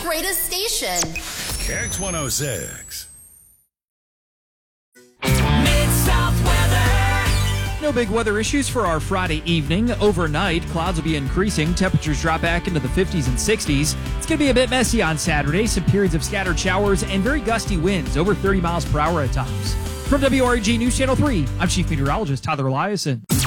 greatest station. Kicks 106. Mid-South weather. No big weather issues for our Friday evening. Overnight, clouds will be increasing. Temperatures drop back into the 50s and 60s. It's going to be a bit messy on Saturday. Some periods of scattered showers and very gusty winds, over 30 miles per hour at times. From WREG News Channel 3, I'm Chief Meteorologist Tyler Eliason.